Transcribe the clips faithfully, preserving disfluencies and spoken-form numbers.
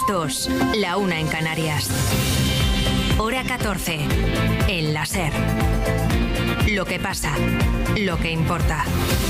dos, la una en Canarias. Hora catorce, en la SER. Lo que pasa, lo que importa.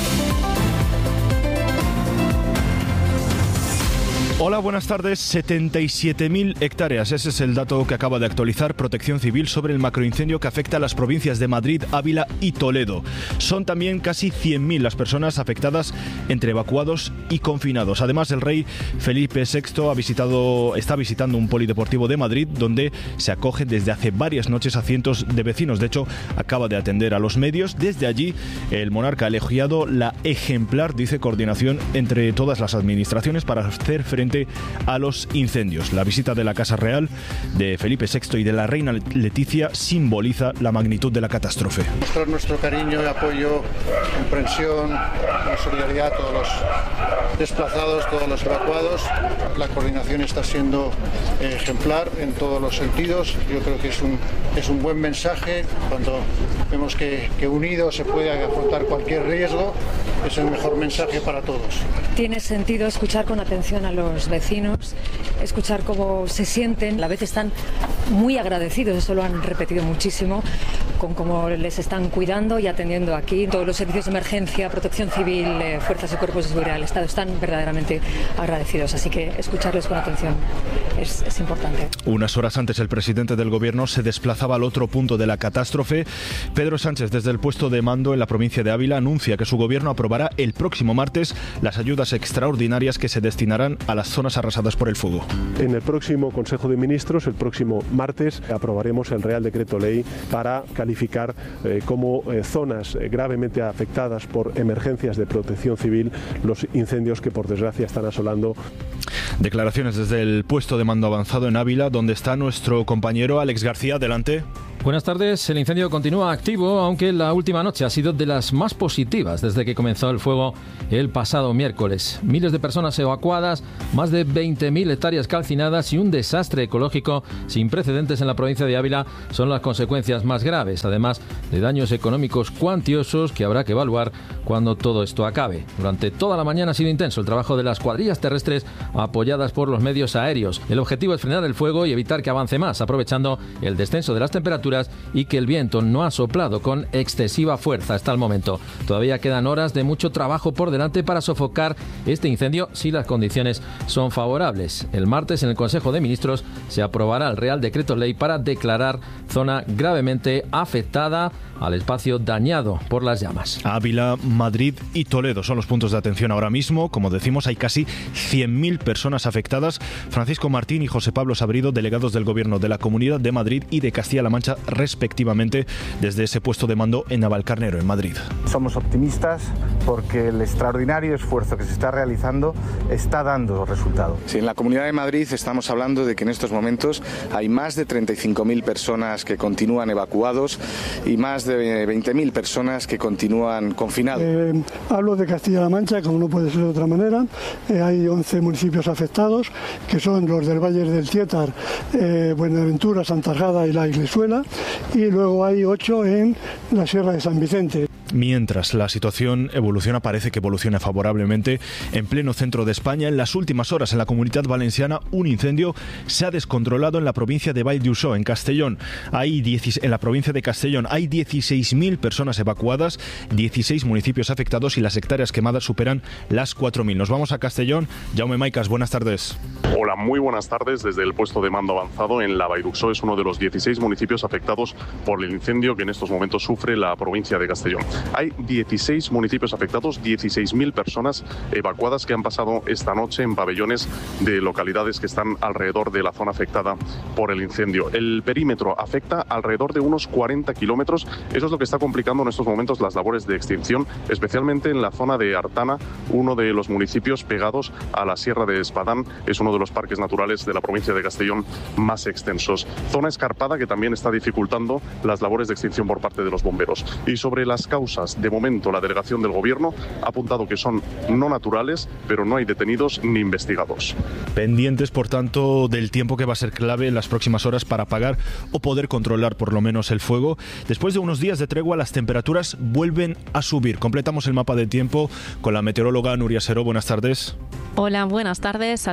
Hola, buenas tardes. setenta y siete mil hectáreas. Ese es el dato que acaba de actualizar Protección Civil sobre el macroincendio que afecta a las provincias de Madrid, Ávila y Toledo. Son también casi cien mil las personas afectadas entre evacuados y confinados. Además, el rey Felipe sexto ha visitado, está visitando un polideportivo de Madrid donde se acogen desde hace varias noches a cientos de vecinos. De hecho, acaba de atender a los medios. Desde allí, el monarca ha elogiado la ejemplar, dice, coordinación entre todas las administraciones para hacer frente a los incendios. La visita de la Casa Real de Felipe sexto y de la reina Leticia simboliza la magnitud de la catástrofe. Mostrar nuestro cariño, apoyo, comprensión, solidaridad a todos los desplazados, todos los evacuados. La coordinación está siendo ejemplar en todos los sentidos. Yo creo que es un, es un buen mensaje cuando vemos que, que unidos se puede afrontar cualquier riesgo. Es el mejor mensaje para todos. Tiene sentido escuchar con atención a los vecinos, escuchar cómo se sienten. A la vez están muy agradecidos, eso lo han repetido muchísimo, con cómo les están cuidando y atendiendo aquí. Todos los servicios de emergencia, protección civil, eh, fuerzas y cuerpos de seguridad del Estado están verdaderamente agradecidos. Así que escucharles con atención es, es importante. Unas horas antes, el presidente del Gobierno se desplazaba al otro punto de la catástrofe. Pedro Sánchez, desde el puesto de mando en la provincia de Ávila, anuncia que su Gobierno aprobará el próximo martes las ayudas extraordinarias que se destinarán a las zonas arrasadas por el fuego. En el próximo Consejo de Ministros, el próximo martes, aprobaremos el Real Decreto Ley para calificar eh, como eh, zonas eh, gravemente afectadas por emergencias de protección civil los incendios que por desgracia están asolando. Declaraciones desde el puesto de mando avanzado en Ávila, donde está nuestro compañero Alex García. Adelante. Buenas tardes. El incendio continúa activo, aunque la última noche ha sido de las más positivas desde que comenzó el fuego el pasado miércoles. Miles de personas evacuadas, más de veinte mil hectáreas calcinadas y un desastre ecológico sin precedentes en la provincia de Ávila son las consecuencias más graves, además de daños económicos cuantiosos que habrá que evaluar cuando todo esto acabe. Durante toda la mañana ha sido intenso el trabajo de las cuadrillas terrestres apoyadas por los medios aéreos. El objetivo es frenar el fuego y evitar que avance más, aprovechando el descenso de las temperaturas y que el viento no ha soplado con excesiva fuerza hasta el momento. Todavía quedan horas de mucho trabajo por delante para sofocar este incendio si las condiciones son favorables. El martes en el Consejo de Ministros se aprobará el Real Decreto Ley para declarar zona gravemente afectada al espacio dañado por las llamas. Ávila, Madrid y Toledo son los puntos de atención ahora mismo. Como decimos, hay casi cien mil personas afectadas. Francisco Martín y José Pablo Sabrido, delegados del Gobierno de la Comunidad de Madrid y de Castilla-La Mancha, respectivamente, desde ese puesto de mando en Navalcarnero, en Madrid. Somos optimistas porque el extraordinario esfuerzo que se está realizando está dando resultado. Sí, en la Comunidad de Madrid estamos hablando de que en estos momentos hay más de treinta y cinco mil personas que continúan evacuados y más de veinte mil personas que continúan confinados. Eh, hablo de Castilla-La Mancha, como no puede ser de otra manera. Eh, hay once municipios afectados, que son los del Valle del Tietar, eh, Buenaventura, Santargada y La Iglesuela, y luego hay ocho en la Sierra de San Vicente. Mientras la situación evoluciona, parece que evoluciona favorablemente en pleno centro de España. En las últimas horas, en la Comunidad Valenciana, un incendio se ha descontrolado en la provincia de Vall d'Uixó, en Castellón. Hay diez, en la provincia de Castellón hay dieciséis mil personas evacuadas, dieciséis municipios afectados y las hectáreas quemadas superan las cuatro mil. Nos vamos a Castellón. Jaume Maicas, buenas tardes. Hola, muy buenas tardes. Desde el puesto de mando avanzado en la Vall d'Uixó, es uno de los dieciséis municipios afectados por el incendio que en estos momentos sufre la provincia de Castellón. Hay dieciséis municipios afectados, dieciséis mil personas evacuadas que han pasado esta noche en pabellones de localidades que están alrededor de la zona afectada por el incendio. El perímetro afecta alrededor de unos cuarenta kilómetros. Eso es lo que está complicando en estos momentos las labores de extinción, especialmente en la zona de Artana, uno de los municipios pegados a la Sierra de Espadán. Es uno de los parques naturales de la provincia de Castellón más extensos. Zona escarpada que también está dificultando las labores de extinción por parte de los bomberos. Y sobre las causas, de momento la delegación del Gobierno ha apuntado que son no naturales, pero no hay detenidos ni investigados. Pendientes, por tanto, del tiempo que va a ser clave en las próximas horas para apagar o poder controlar por lo menos el fuego. Después de unos días de tregua, las temperaturas vuelven a subir. Completamos el mapa de tiempo con la meteoróloga Nuria Seró. Buenas tardes. Hola, buenas tardes. A lo largo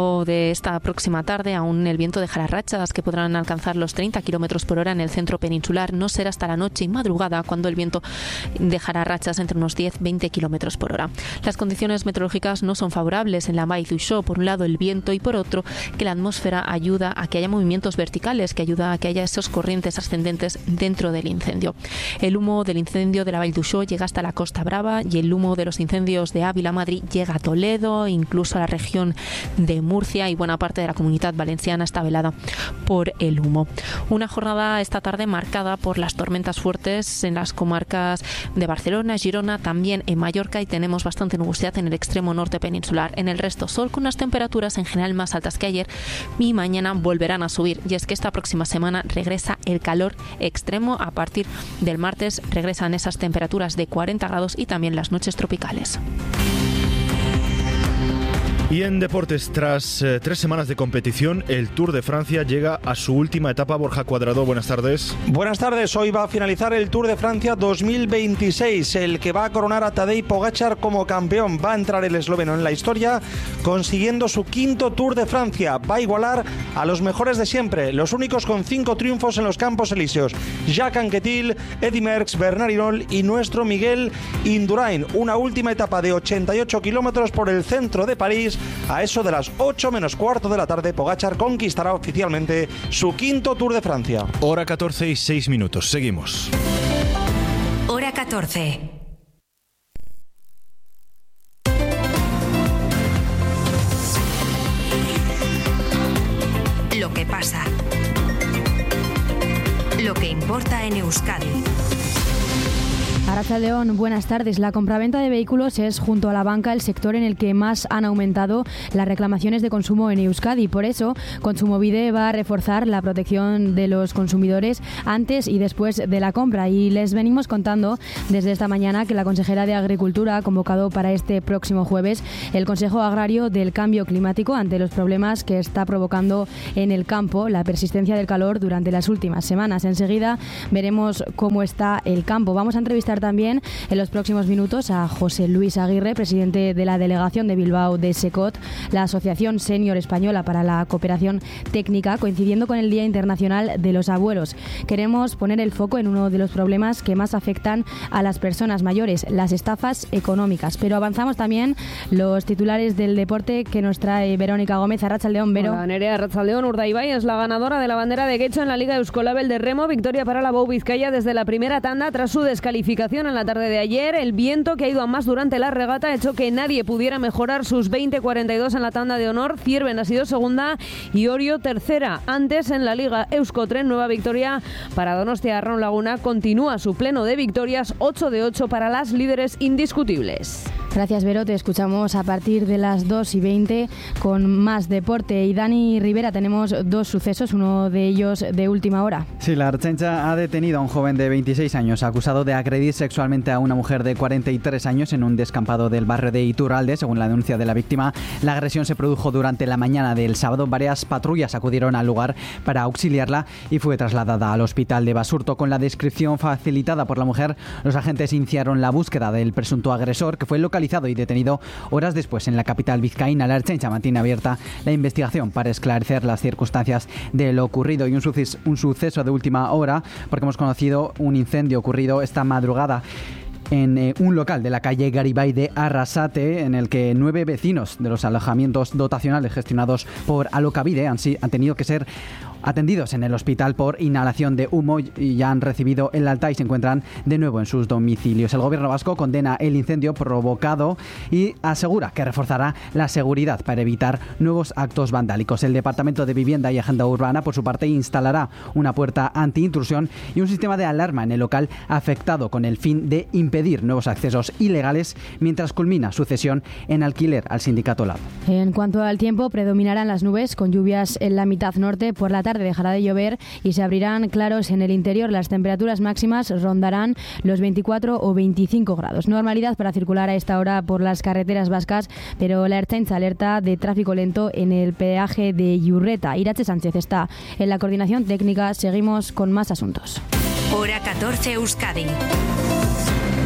largo de esta próxima tarde aún el viento dejará rachas que podrán alcanzar los treinta kilómetros por hora en el centro peninsular. No será hasta la noche y madrugada cuando el viento dejará rachas entre unos diez a veinte kilómetros por hora. Las condiciones meteorológicas no son favorables en la Vall d'Uixó. Por un lado el viento y por otro que la atmósfera ayuda a que haya movimientos verticales, que ayuda a que haya esos corrientes ascendentes dentro del incendio. El humo del incendio de la Vall d'Uixó llega hasta la Costa Brava y el humo de los incendios de Ávila, Madrid, llega a Toledo, incluso a la región de Murcia, y buena parte de la Comunidad Valenciana está velada por el humo. Una jornada esta tarde marcada por las tormentas fuertes en las comarcas de Barcelona, Girona, también en Mallorca, y tenemos bastante nubosidad en el extremo norte peninsular. En el resto, sol con unas temperaturas en general más altas que ayer, y mañana volverán a subir. Y es que esta próxima semana regresa el calor extremo. A partir del martes regresan esas temperaturas de cuarenta grados y también las noches tropicales. Y en deportes, tras eh, tres semanas de competición, el Tour de Francia llega a su última etapa. Borja Cuadrado, buenas tardes. Buenas tardes. Hoy va a finalizar el Tour de Francia dos mil veintiséis, el que va a coronar a Tadej Pogačar como campeón. Va a entrar el esloveno en la historia, consiguiendo su quinto Tour de Francia. Va a igualar a los mejores de siempre, los únicos con cinco triunfos en los Campos Elíseos: Jacques Anquetil, Eddy Merckx, Bernard Hinault y nuestro Miguel Indurain. Una última etapa de ochenta y ocho kilómetros por el centro de París. A eso de las ocho menos cuarto de la tarde, Pogačar conquistará oficialmente su quinto Tour de Francia. Hora catorce y seis minutos. Seguimos. Hora catorce. Lo que pasa. Lo que importa en Euskadi. Arratsaldeon, buenas tardes. La compraventa de vehículos es, junto a la banca, el sector en el que más han aumentado las reclamaciones de consumo en Euskadi. Por eso, Kontsumobide va a reforzar la protección de los consumidores antes y después de la compra. Y les venimos contando desde esta mañana que la consejera de Agricultura ha convocado para este próximo jueves el Consejo Agrario del Cambio Climático ante los problemas que está provocando en el campo la persistencia del calor durante las últimas semanas. Enseguida veremos cómo está el campo. Vamos a entrevistar también en los próximos minutos a José Luis Aguirre, presidente de la delegación de Bilbao de SECOT, la Asociación Senior Española para la Cooperación Técnica, coincidiendo con el Día Internacional de los Abuelos. Queremos poner el foco en uno de los problemas que más afectan a las personas mayores, las estafas económicas. Pero avanzamos también los titulares del deporte que nos trae Verónica Gómez. Arratsaldeon, Vero. Hola, Nerea. Arratsaldeon. Urdaibai es la ganadora de la bandera de Getxo en la Liga Euskolabel de Remo. Victoria para la Bou Vizcaya desde la primera tanda tras su descalificación en la tarde de ayer. El viento, que ha ido a más durante la regata, ha hecho que nadie pudiera mejorar sus veinte cuarenta y dos en la tanda de honor. Cierven ha sido segunda y Orio tercera. Antes, en la Liga Euskotren, nueva victoria para Donostia. Arraun Laguna continúa su pleno de victorias, ocho de ocho para las líderes indiscutibles. Gracias, Vero. Te escuchamos a partir de las dos y veinte con más deporte. Y Dani Rivera, tenemos dos sucesos, uno de ellos de última hora. Sí, la Ertzaintza ha detenido a un joven de veintiséis años acusado de agredir sexualmente a una mujer de cuarenta y tres años en un descampado del barrio de Iturralde. Según la denuncia de la víctima, la agresión se produjo durante la mañana del sábado. Varias patrullas acudieron al lugar para auxiliarla y fue trasladada al hospital de Basurto. Con la descripción facilitada por la mujer, los agentes iniciaron la búsqueda del presunto agresor, que fue localizado y detenido horas después en la capital vizcaína. La Ertzaintza mantiene abierta la investigación para esclarecer las circunstancias de lo ocurrido. Y un suceso, un suceso de última hora, porque hemos conocido un incendio ocurrido esta madrugada en eh, un local de la calle Garibay de Arrasate, en el que nueve vecinos de los alojamientos dotacionales gestionados por Alokabide han, han tenido que ser atendidos en el hospital por inhalación de humo y ya han recibido el alta y se encuentran de nuevo en sus domicilios. El gobierno vasco condena el incendio provocado y asegura que reforzará la seguridad para evitar nuevos actos vandálicos. El Departamento de Vivienda y Agenda Urbana, por su parte, instalará una puerta antiintrusión y un sistema de alarma en el local afectado con el fin de impedir nuevos accesos ilegales mientras culmina su cesión en alquiler al sindicato Lab. En cuanto al tiempo, predominarán las nubes con lluvias en la mitad norte. Por la tarde dejará de llover y se abrirán claros en el interior. Las temperaturas máximas rondarán los veinticuatro o veinticinco grados. Normalidad para circular a esta hora por las carreteras vascas, pero la Ertzaintza alerta de tráfico lento en el peaje de Iurreta. Irache Sánchez está en la coordinación técnica. Seguimos con más asuntos. Hora catorce Euskadi.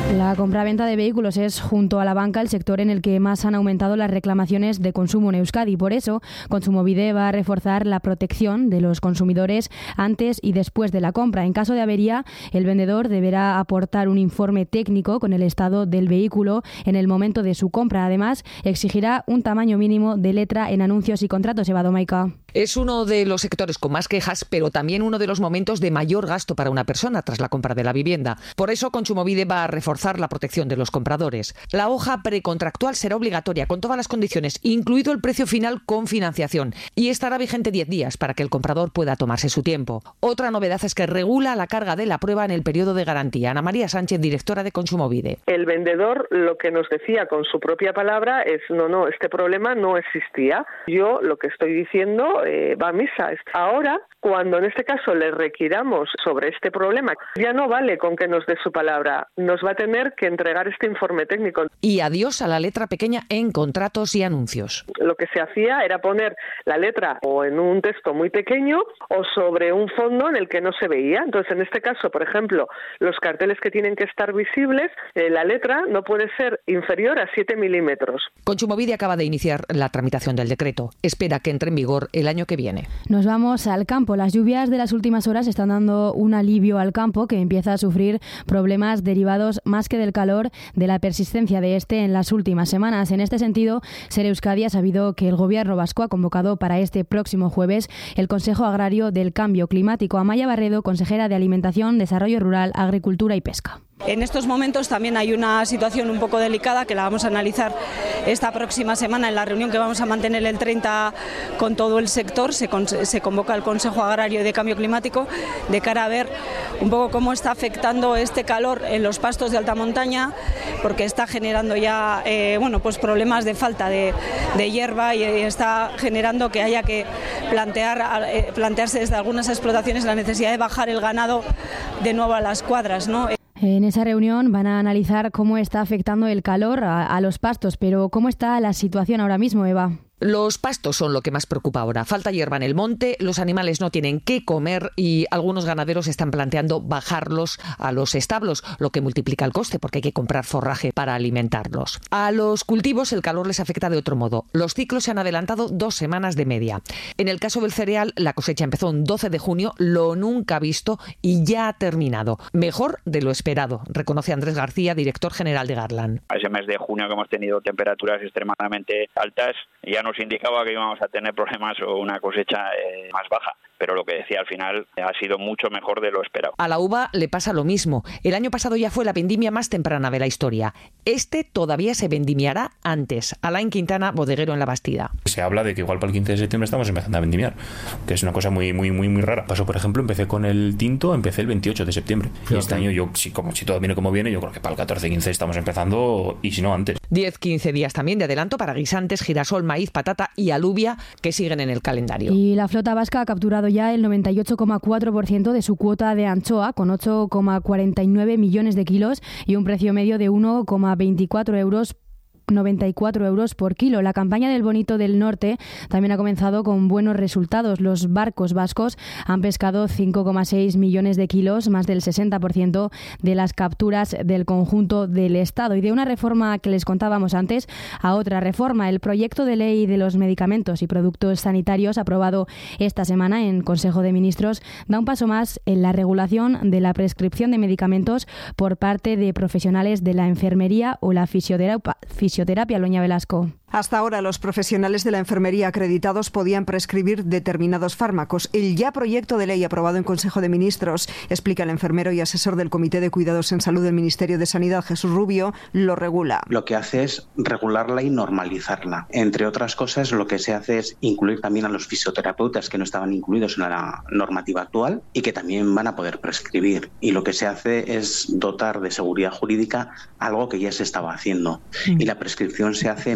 La compraventa de vehículos es, junto a la banca, el sector en el que más han aumentado las reclamaciones de consumo en Euskadi. Por eso, Kontsumobide va a reforzar la protección de los consumidores antes y después de la compra. En caso de avería, el vendedor deberá aportar un informe técnico con el estado del vehículo en el momento de su compra. Además, exigirá un tamaño mínimo de letra en anuncios y contratos. Eva Domaica. Es uno de los sectores con más quejas, pero también uno de los momentos de mayor gasto para una persona tras la compra de la vivienda. Por eso, Kontsumobide va a reforzar la protección de los compradores. La hoja precontractual será obligatoria con todas las condiciones, incluido el precio final con financiación, y estará vigente diez días para que el comprador pueda tomarse su tiempo. Otra novedad es que regula la carga de la prueba en el periodo de garantía. Ana María Sánchez, directora de Kontsumobide. El vendedor lo que nos decía con su propia palabra es no, no, este problema no existía. Yo lo que estoy diciendo eh, va a misa. Ahora, cuando en este caso le requiramos sobre este problema, ya no vale con que nos dé su palabra, nos va a tener que entregar este informe técnico. Y adiós a la letra pequeña en contratos y anuncios. Lo que se hacía era poner la letra o en un texto muy pequeño o sobre un fondo en el que no se veía. Entonces, en este caso, por ejemplo, los carteles que tienen que estar visibles, eh, la letra no puede ser inferior a siete milímetros. Kontsumobide acaba de iniciar la tramitación del decreto. Espera que entre en vigor el año que viene. Nos vamos al campo. Las lluvias de las últimas horas están dando un alivio al campo, que empieza a sufrir problemas derivados más que del calor, de la persistencia de este en las últimas semanas. En este sentido, Ser Euskadi ha sabido que el Gobierno vasco ha convocado para este próximo jueves el Consejo Agrario del Cambio Climático. Amaya Barredo, consejera de Alimentación, Desarrollo Rural, Agricultura y Pesca. En estos momentos también hay una situación un poco delicada que la vamos a analizar esta próxima semana en la reunión que vamos a mantener el treinta con todo el sector. Se, con, se convoca el Consejo Agrario de Cambio Climático de cara a ver un poco cómo está afectando este calor en los pastos de alta montaña, porque está generando ya eh, bueno, pues problemas de falta de, de hierba y está generando que haya que plantear, eh, plantearse desde algunas explotaciones la necesidad de bajar el ganado de nuevo a las cuadras, ¿no? En esa reunión van a analizar cómo está afectando el calor a, a los pastos, pero ¿cómo está la situación ahora mismo, Eva? Los pastos son lo que más preocupa ahora. Falta hierba en el monte, los animales no tienen qué comer y algunos ganaderos están planteando bajarlos a los establos, lo que multiplica el coste porque hay que comprar forraje para alimentarlos. A los cultivos el calor les afecta de otro modo. Los ciclos se han adelantado dos semanas de media. En el caso del cereal, la cosecha empezó un doce de junio, lo nunca visto y ya ha terminado. Mejor de lo esperado, reconoce Andrés García, director general de Garland. Ese mes de junio que hemos tenido temperaturas extremadamente altas, ya nos indicaba que íbamos a tener problemas o una cosecha eh, más baja, pero lo que decía al final ha sido mucho mejor de lo esperado. A la uva le pasa lo mismo. El año pasado ya fue la vendimia más temprana de la historia. Este todavía se vendimiará antes. Alain Quintana, bodeguero en La Bastida. Se habla de que igual para el quince de septiembre estamos empezando a vendimiar, que es una cosa muy muy muy muy rara. Paso, por ejemplo, empecé con el tinto, empecé el veintiocho de septiembre. Y este año yo, si, como, si todo viene como viene, yo creo que para el catorce quince estamos empezando y si no antes. diez quince días también de adelanto para guisantes, girasol, maíz, patata y alubia que siguen en el calendario. Y la flota vasca ha capturado ya el noventa y ocho coma cuatro por ciento de su cuota de anchoa, con ocho coma cuarenta y nueve millones de kilos y un precio medio de uno coma veinticuatro euros noventa y cuatro euros por kilo. La campaña del Bonito del Norte también ha comenzado con buenos resultados. Los barcos vascos han pescado cinco coma seis millones de kilos, más del sesenta por ciento de las capturas del conjunto del Estado. Y de una reforma que les contábamos antes a otra reforma, el proyecto de ley de los medicamentos y productos sanitarios aprobado esta semana en Consejo de Ministros da un paso más en la regulación de la prescripción de medicamentos por parte de profesionales de la enfermería o la fisioterapia. Fisioterapia, Loña Velasco. Hasta ahora los profesionales de la enfermería acreditados podían prescribir determinados fármacos. El ya proyecto de ley aprobado en Consejo de Ministros, explica el enfermero y asesor del Comité de Cuidados en Salud del Ministerio de Sanidad, Jesús Rubio, lo regula. Lo que hace es regularla y normalizarla. Entre otras cosas, lo que se hace es incluir también a los fisioterapeutas que no estaban incluidos en la normativa actual y que también van a poder prescribir. Y lo que se hace es dotar de seguridad jurídica algo que ya se estaba haciendo. Mm. Y la prescripción se hace en base a la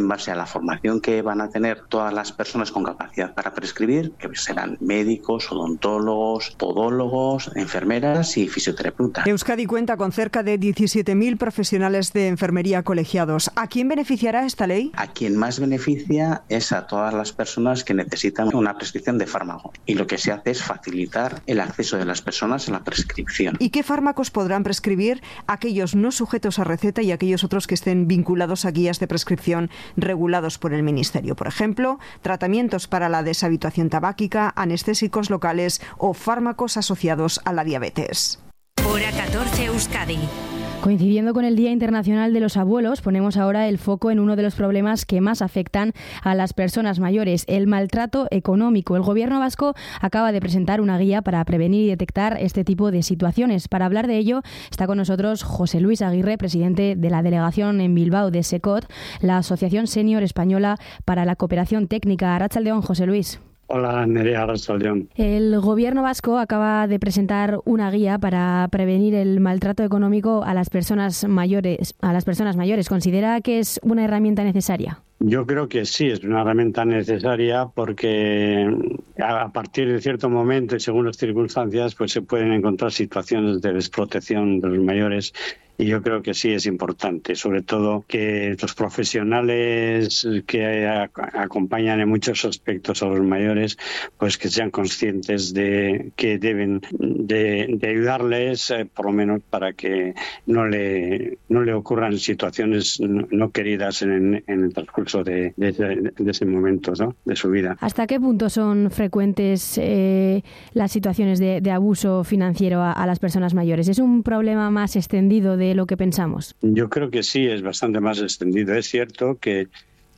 formación que van a tener todas las personas con capacidad para prescribir, que serán médicos, odontólogos, podólogos, enfermeras y fisioterapeutas. Euskadi cuenta con cerca de diecisiete mil profesionales de enfermería colegiados. ¿A quién beneficiará esta ley? A quien más beneficia es a todas las personas que necesitan una prescripción de fármaco. Y lo que se hace es facilitar el acceso de las personas a la prescripción. ¿Y qué fármacos podrán prescribir aquellos no sujetos a receta y aquellos otros que estén vinculados a guías de prescripción regulados por el Ministerio? Por ejemplo, tratamientos para la deshabituación tabáquica, anestésicos locales o fármacos asociados a la diabetes. Hora catorce Euskadi. Coincidiendo con el Día Internacional de los Abuelos, ponemos ahora el foco en uno de los problemas que más afectan a las personas mayores, el maltrato económico. El Gobierno vasco acaba de presentar una guía para prevenir y detectar este tipo de situaciones. Para hablar de ello está con nosotros José Luis Aguirre, presidente de la delegación en Bilbao de SECOT, la Asociación Senior Española para la Cooperación Técnica. Arratsaldeon, José Luis. Hola, Nerea, Arratsaldeon. El Gobierno vasco acaba de presentar una guía para prevenir el maltrato económico a las personas mayores. A las personas mayores. ¿Considera que es una herramienta necesaria? Yo creo que sí, es una herramienta necesaria porque a partir de cierto momento y según las circunstancias pues se pueden encontrar situaciones de desprotección de los mayores. Y yo creo que sí es importante, sobre todo que los profesionales que acompañan en muchos aspectos a los mayores, pues que sean conscientes de que deben de, de ayudarles, eh, por lo menos para que no le no le ocurran situaciones no, no queridas en, en el transcurso de, de, ese, de ese momento, ¿no?, de su vida. ¿Hasta qué punto son frecuentes eh, las situaciones de, de abuso financiero a, a las personas mayores? ¿Es un problema más extendido de lo que pensamos? Yo creo que sí, es bastante más extendido. Es cierto que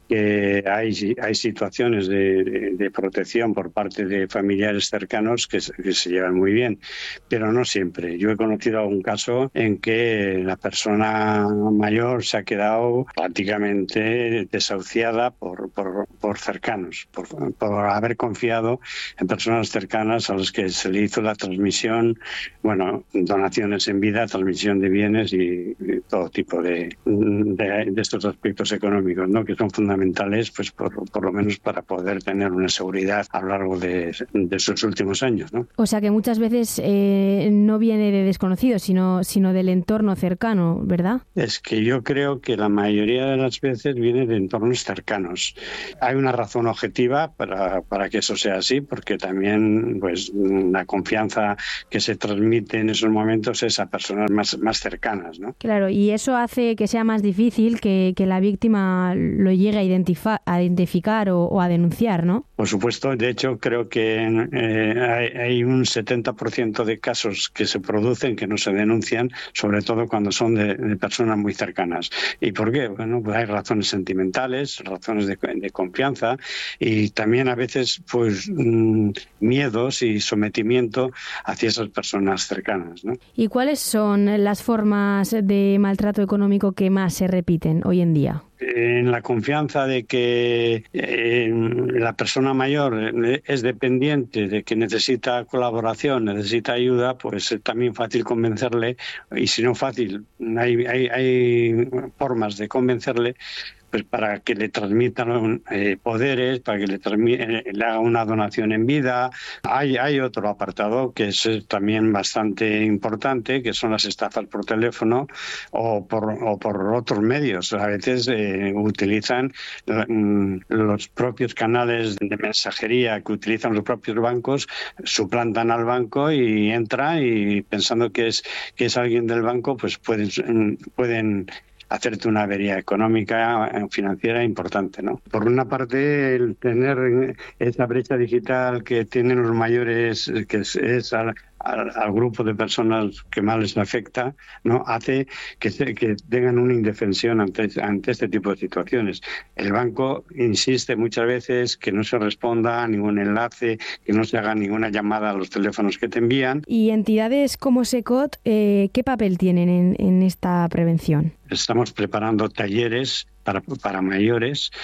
que hay, hay situaciones de, de, de protección por parte de familiares cercanos que, que se llevan muy bien, pero no siempre. Yo he conocido algún caso en que la persona mayor se ha quedado prácticamente desahuciada por, por, por cercanos, por, por haber confiado en personas cercanas a las que se le hizo la transmisión, bueno, donaciones en vida, transmisión de bienes y, y todo tipo de, de, de estos aspectos económicos, ¿no?, que son fundamentales, pues por, por lo menos para poder tener una seguridad a lo largo de, de sus últimos años, ¿no? O sea que muchas veces eh, no viene de desconocidos, sino, sino del entorno cercano, ¿verdad? Es que yo creo que la mayoría de las veces viene de entornos cercanos. Hay una razón objetiva para, para que eso sea así, porque también pues la confianza que se transmite en esos momentos es a personas más, más cercanas, ¿no? Claro, y eso hace que sea más difícil que, que la víctima lo llegue a identificar, a identificar o, o a denunciar, ¿no? Por supuesto, de hecho creo que eh, hay, hay un setenta por ciento de casos que se producen que no se denuncian, sobre todo cuando son de, de personas muy cercanas. ¿Y por qué? Bueno, pues hay razones sentimentales, razones de, de confianza y también a veces pues mmm, miedos y sometimiento hacia esas personas cercanas, ¿no? ¿Y cuáles son las formas de maltrato económico que más se repiten hoy en día? En la confianza de que eh, la persona mayor es dependiente, de que necesita colaboración, necesita ayuda, pues es también fácil convencerle, y si no fácil, hay, hay, hay formas de convencerle, pues para que le transmitan eh, poderes, para que le, eh, le haga una donación en vida. Hay, hay otro apartado que es también bastante importante, que son las estafas por teléfono o por, o por otros medios. A veces eh, utilizan mm, los propios canales de mensajería que utilizan los propios bancos, suplantan al banco y entra y pensando que es, que es alguien del banco, pues pueden... pueden hacerte una avería económica, financiera importante, ¿no? Por una parte, el tener esa brecha digital que tienen los mayores, que es, es al, al, al grupo de personas que más les afecta, ¿no?, hace que, se, que tengan una indefensión ante, ante este tipo de situaciones. El banco insiste muchas veces que no se responda a ningún enlace, que no se haga ninguna llamada a los teléfonos que te envían. ¿Y entidades como SECOT, eh, qué papel tienen en, en esta prevención? Estamos preparando talleres para, para mayores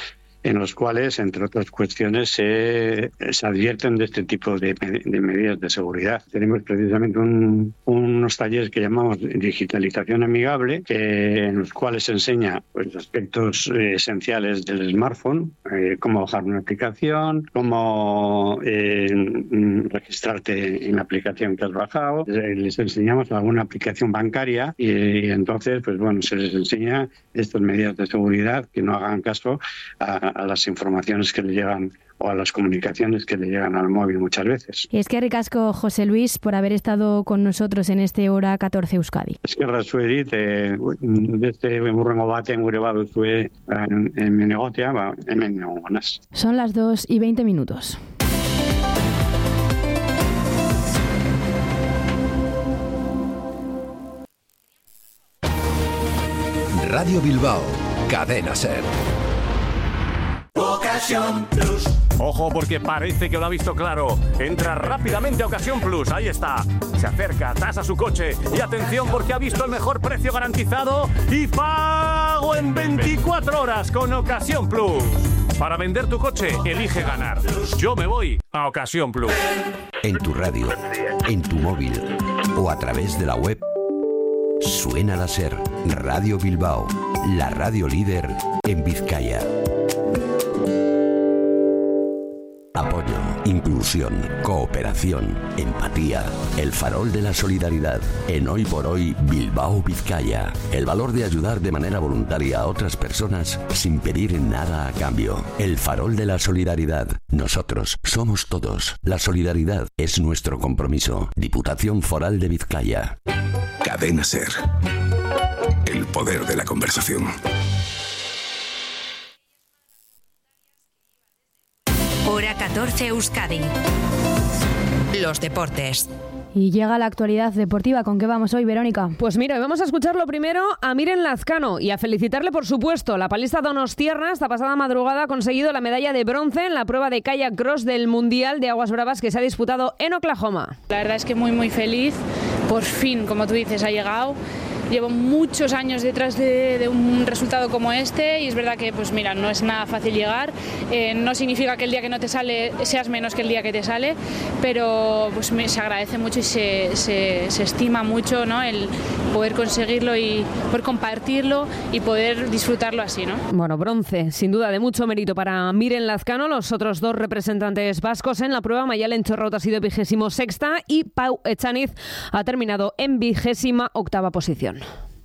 en los cuales, entre otras cuestiones, se, se advierten de este tipo de, de medidas de seguridad. Tenemos precisamente un, unos talleres que llamamos digitalización amigable, que, en los cuales se enseña pues, aspectos eh, esenciales del smartphone, eh, cómo bajar una aplicación, cómo eh, registrarte en la aplicación que has bajado. Les enseñamos alguna aplicación bancaria y, y entonces, pues bueno, se les enseña estas medidas de seguridad, que no hagan caso a, a las informaciones que le llegan o a las comunicaciones que le llegan al móvil muchas veces. Es que ricasco, José Luis, por haber estado con nosotros en este Hora catorce Euskadi. Es que rasuerit, desde burrengo baten gure baduzue en mi negocia, hemen egongo naz. Son las dos y veinte minutos. Radio Bilbao, Cadena SER. Ocasión Plus. Ojo, porque parece que lo ha visto claro. Entra rápidamente a Ocasión Plus, ahí está. Se acerca, tasa su coche y atención porque ha visto el mejor precio garantizado y pago en veinticuatro horas con Ocasión Plus. Para vender tu coche, elige ganar. Yo me voy a Ocasión Plus. En tu radio, en tu móvil o a través de la web, suena la SER, Radio Bilbao, la radio líder en Vizcaya. Apoyo, inclusión, cooperación, empatía. El farol de la solidaridad. En Hoy por Hoy, Bilbao, Vizcaya. El valor de ayudar de manera voluntaria a otras personas sin pedir nada a cambio. El farol de la solidaridad. Nosotros somos todos. La solidaridad es nuestro compromiso. Diputación Foral de Vizcaya. Cadena SER. El poder de la conversación. Hora catorce Euskadi. Los deportes. Y llega la actualidad deportiva. ¿Con qué vamos hoy, Verónica? Pues mira, vamos a escucharlo primero a Miren Lazcano y a felicitarle, por supuesto. La palista donostiarra esta pasada madrugada ha conseguido la medalla de bronce en la prueba de kayak cross del Mundial de Aguas Bravas que se ha disputado en Oklahoma. La verdad es que muy, muy feliz. Por fin, como tú dices, ha llegado. Llevo muchos años detrás de, de un resultado como este y es verdad que, pues mira, no es nada fácil llegar. Eh, no significa que el día que no te sale seas menos que el día que te sale, pero pues me, se agradece mucho y se, se, se estima mucho, ¿no?, el poder conseguirlo y poder compartirlo y poder disfrutarlo así, ¿no? Bueno, bronce, sin duda de mucho mérito para Miren Lazcano. Los otros dos representantes vascos en la prueba, Mayalen Chorraut ha sido vigésimo sexta y Pau Echaniz ha terminado en vigésima octava posición.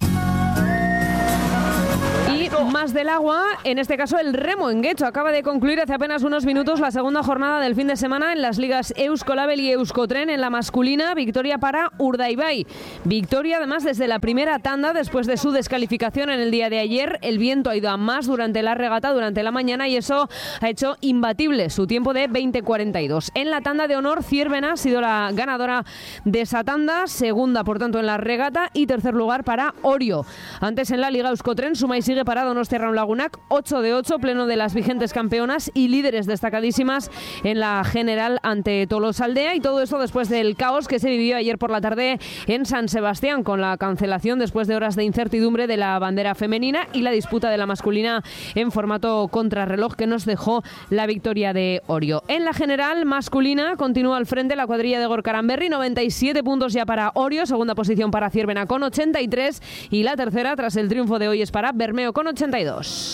Y más del agua, en este caso el remo en Guecho. Acaba de concluir hace apenas unos minutos la segunda jornada del fin de semana en las ligas Euskolabel y Euskotren. En la masculina, victoria para Urdaibai. Victoria además desde la primera tanda después de su descalificación en el día de ayer. El viento ha ido a más durante la regata, durante la mañana, y eso ha hecho imbatible su tiempo de veinte cuarenta y dos. En la tanda de honor, Ciervena ha sido la ganadora de esa tanda, segunda por tanto en la regata y tercer lugar para Orio. Antes en la liga Euskotren, suma y sigue para Donostiarra Lagunac, ocho de ocho, pleno de las vigentes campeonas y líderes destacadísimas en la general ante Tolosaldea, y todo esto después del caos que se vivió ayer por la tarde en San Sebastián con la cancelación después de horas de incertidumbre de la bandera femenina y la disputa de la masculina en formato contrarreloj que nos dejó la victoria de Orio. En la general masculina continúa al frente la cuadrilla de Gorka Aranberri, noventa y siete puntos ya para Orio, segunda posición para Ciervena con ochenta y tres y la tercera tras el triunfo de hoy es para Bermeo con ochenta y dos.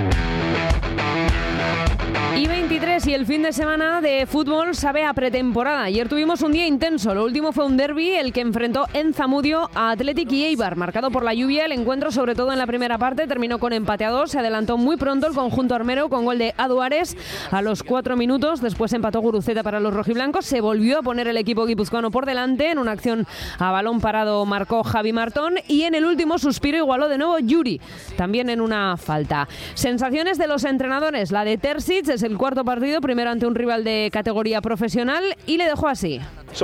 Y veintitrés y el fin de semana de fútbol sabe a pretemporada. Ayer tuvimos un día intenso. Lo último fue un derbi, el que enfrentó en Zamudio a Athletic y Eibar. Marcado por la lluvia, el encuentro, sobre todo en la primera parte, terminó con empate a dos. Se adelantó muy pronto el conjunto armero con gol de Aduares a los cuatro minutos. Después empató Guruceta para los rojiblancos. Se volvió a poner el equipo guipuzcoano por delante. En una acción a balón parado marcó Javi Martón. Y en el último suspiro igualó de nuevo Yuri, también en una falta. Sensaciones de los entrenadores. La de Terzic es el cuarto partido partido, primero ante un rival de categoría profesional, y le dejó así.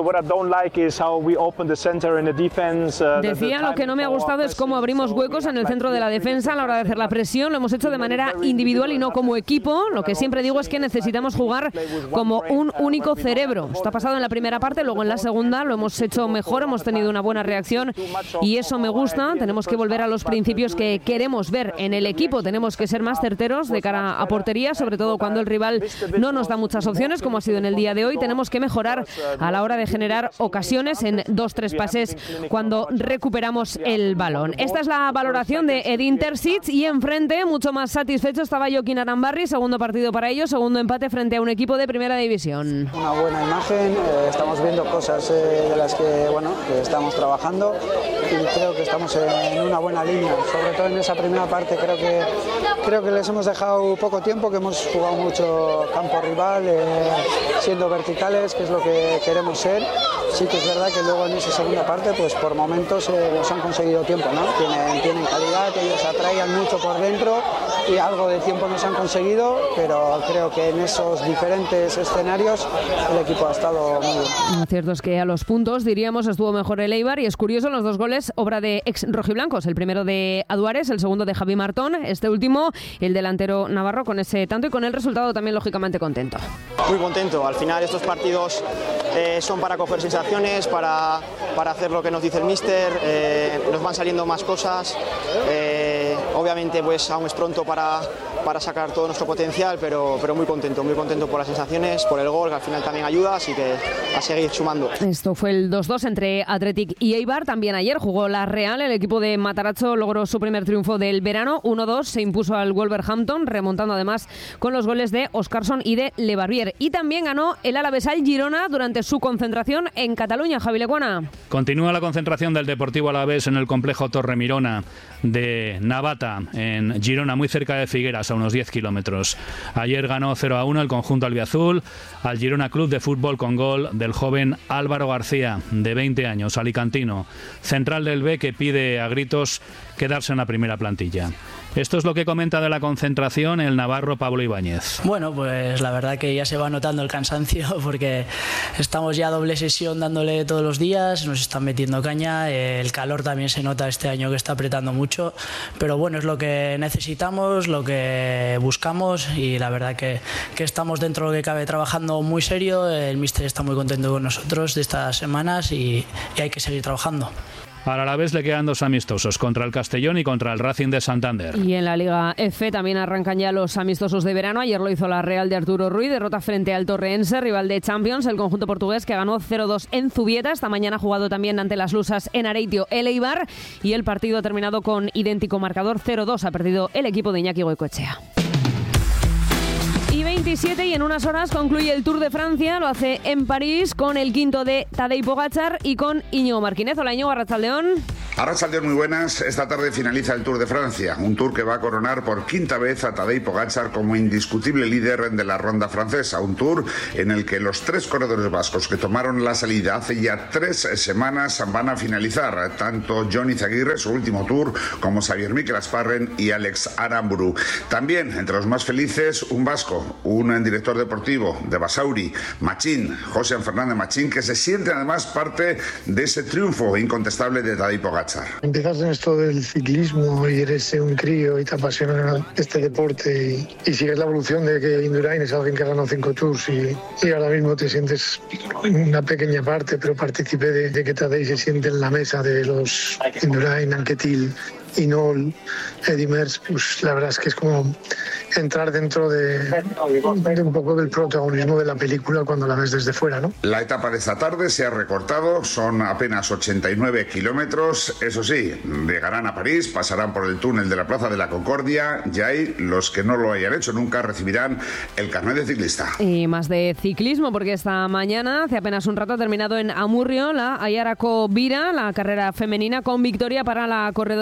Decía, lo que no me ha gustado es cómo abrimos huecos en el centro de la defensa a la hora de hacer la presión. Lo hemos hecho de manera individual y no como equipo. Lo que siempre digo es que necesitamos jugar como un único cerebro. Esto ha pasado en la primera parte, luego en la segunda lo hemos hecho mejor, hemos tenido una buena reacción y eso me gusta. Tenemos que volver a los principios que queremos ver en el equipo. Tenemos que ser más certeros de cara a portería, sobre todo cuando el rival no nos da muchas opciones, como ha sido en el día de hoy. Tenemos que mejorar a la hora de generar ocasiones en dos, tres pases cuando recuperamos el balón. Esta es la valoración de Edin Terzic, y enfrente, mucho más satisfecho, estaba Joaquín Arambarri. Segundo partido para ellos, segundo empate frente a un equipo de primera división. Una buena imagen, eh, estamos viendo cosas eh, de las que, bueno, que estamos trabajando, y creo que estamos en una buena línea. Sobre todo en esa primera parte creo que, creo que les hemos dejado poco tiempo, que hemos jugado mucho campo rival, eh, siendo verticales, que es lo que queremos ser. Sí que es verdad que luego en esa segunda parte, pues por momentos eh, nos han conseguido tiempo, ¿no? Tienen, tienen calidad, ellos atraían mucho por dentro y algo de tiempo nos han conseguido, pero creo que en esos diferentes escenarios el equipo ha estado muy bien. Lo cierto es que a los puntos, diríamos, estuvo mejor el Eibar, y es curioso, los dos goles obra de ex rojiblancos, el primero de Aduares, el segundo de Javi Martón, este último el delantero navarro con ese tanto, y con el resultado también lógicamente contento. Muy contento, al final estos partidos eh, son para coger sensaciones, para, para hacer lo que nos dice el míster, eh, nos van saliendo más cosas, eh, obviamente pues aún es pronto para, para sacar todo nuestro potencial, pero, pero muy contento, muy contento por las sensaciones, por el gol, que al final también ayuda, así que a seguir sumando. Esto fue el dos dos entre Athletic y Eibar. También ayer jugó la Real, el equipo de Matarazzo logró su primer triunfo del verano, uno dos, se impuso al Wolverhampton, remontando además con los goles de Óscarson y de Lebarbier. Y también ganó el Alavés al Girona durante su concentración en Cataluña. Javi Lecuona. Continúa la concentración del Deportivo Alavés en el complejo Torremirona de Navata, en Girona, muy cerca de Figueras, a unos diez kilómetros. Ayer ganó cero a uno el conjunto albiazul al Girona Club de Fútbol con gol del joven Álvaro García, de veinte años, alicantino, central del B, que pide a gritos quedarse en la primera plantilla. Esto es lo que comenta de la concentración el navarro Pablo Ibáñez. Bueno, pues la verdad que ya se va notando el cansancio, porque estamos ya a doble sesión dándole todos los días, nos están metiendo caña, el calor también se nota este año que está apretando mucho, pero bueno, es lo que necesitamos, lo que buscamos, y la verdad que, que estamos dentro de lo que cabe trabajando muy serio. El míster está muy contento con nosotros de estas semanas y, y hay que seguir trabajando. Al Alavés le quedan dos amistosos, contra el Castellón y contra el Racing de Santander. Y en la Liga F también arrancan ya los amistosos de verano. Ayer lo hizo la Real de Arturo Ruiz, derrota frente al Torreense, rival de Champions, el conjunto portugués, que ganó cero dos en Zubieta. Esta mañana ha jugado también ante las Lusas en Areitio el Eibar, y el partido ha terminado con idéntico marcador, cero dos. Ha perdido el equipo de Iñaki Goicoechea. Y veintisiete, y en unas horas concluye el Tour de Francia, lo hace en París con el quinto de Tadej Pogačar y con Íñigo Martínez. Hola Íñigo, arratsaldeón. Arratsaldeón, muy buenas. Esta tarde finaliza el Tour de Francia, un Tour que va a coronar por quinta vez a Tadej Pogačar como indiscutible líder de la ronda francesa, un Tour en el que los tres corredores vascos que tomaron la salida hace ya tres semanas van a finalizar, tanto Jon Izagirre, su último Tour, como Xavier Mikel Asparren y Alex Aramburu. También entre los más felices, un vasco, un director deportivo de Basauri, Machín, José Fernández Machín, que se siente además parte de ese triunfo incontestable de Tadej Pogačar. Empiezas en esto del ciclismo y eres un crío y te apasiona este deporte, y, y sigues la evolución de que Indurain es alguien que ha ganado cinco tours, y, y ahora mismo te sientes una pequeña parte, pero partícipe de, de que Tadej se siente en la mesa de los Indurain, Anquetil, Inol, Eddy Merckx. Pues la verdad es que es como entrar dentro de, de un poco del protagonismo de la película cuando la ves desde fuera, ¿no? La etapa de esta tarde se ha recortado, son apenas ochenta y nueve kilómetros. Eso sí, llegarán a París, pasarán por el túnel de la Plaza de la Concordia, y ahí los que no lo hayan hecho nunca recibirán el carnet de ciclista. Y más de ciclismo, porque esta mañana, hace apenas un rato, ha terminado en Amurrio la Ayarako Bira, la carrera femenina, con victoria para la corredora del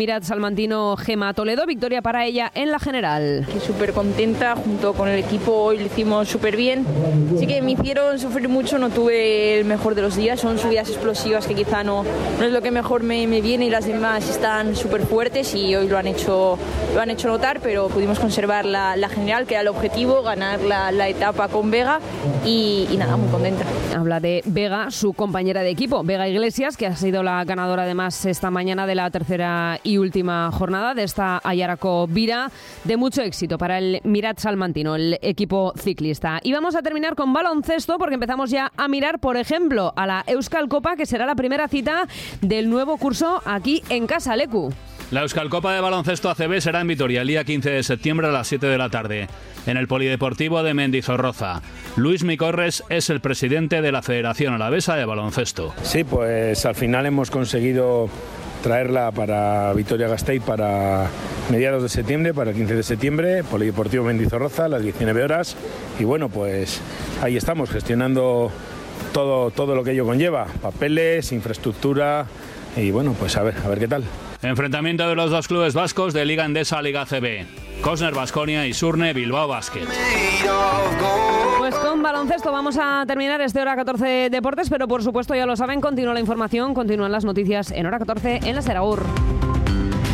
Mirat Salmantino Gema Toledo, victoria para ella en la general. Súper contenta, junto con el equipo hoy lo hicimos súper bien. Sí que me hicieron sufrir mucho, no tuve el mejor de los días, son subidas explosivas que quizá no, no es lo que mejor me, me viene y las demás están súper fuertes y hoy lo han hecho, lo han hecho notar, pero pudimos conservar la, la general, que era el objetivo, ganar la, la etapa con Vega y, y nada, muy contenta. Habla de Vega, su compañera de equipo, Vega Iglesias, que ha sido la ganadora además esta mañana de la tercera y última jornada de esta Ayarako Vira, de mucho éxito para el Mirat Salmantino, el equipo ciclista. Y vamos a terminar con baloncesto porque empezamos ya a mirar, por ejemplo, a la Euskal Copa, que será la primera cita del nuevo curso aquí en casa, Leku. La Euskal Copa de Baloncesto A C B será en Vitoria el día quince de septiembre a las siete de la tarde, en el Polideportivo de Mendizorroza. Luis Micorres es el presidente de la Federación Alavesa de Baloncesto. Sí, pues al final hemos conseguido traerla para Vitoria-Gasteiz para mediados de septiembre, para el quince de septiembre, Polideportivo Mendizorroza a las diecinueve horas. Y bueno, pues ahí estamos gestionando todo, todo lo que ello conlleva, papeles, infraestructura y bueno, pues a ver, a ver qué tal. Enfrentamiento de los dos clubes vascos de Liga Endesa Liga A C B. Cosner Baskonia y Surne Bilbao Basket. Pues con baloncesto vamos a terminar este Hora catorce Deportes, pero por supuesto ya lo saben, continúa la información, continúan las noticias en Hora catorce en la SER. Agur.